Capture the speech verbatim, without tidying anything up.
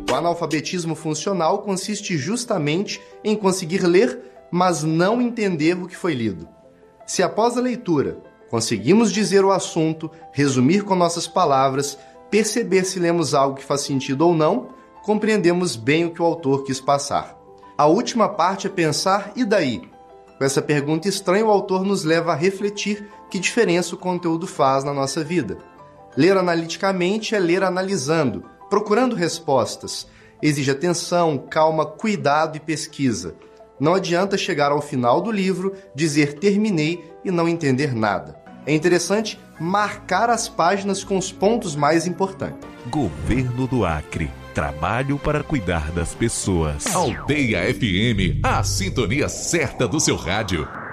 O analfabetismo funcional consiste justamente em conseguir ler, mas não entender o que foi lido. Se após a leitura conseguimos dizer o assunto, resumir com nossas palavras, perceber se lemos algo que faz sentido ou não, compreendemos bem o que o autor quis passar. A última parte é pensar e daí? Com essa pergunta estranha, o autor nos leva a refletir que diferença o conteúdo faz na nossa vida. Ler analiticamente é ler analisando, procurando respostas. Exige atenção, calma, cuidado e pesquisa. Não adianta chegar ao final do livro, dizer terminei e não entender nada. É interessante marcar as páginas com os pontos mais importantes. Governo do Acre. Trabalho para cuidar das pessoas. Aldeia F M, a sintonia certa do seu rádio.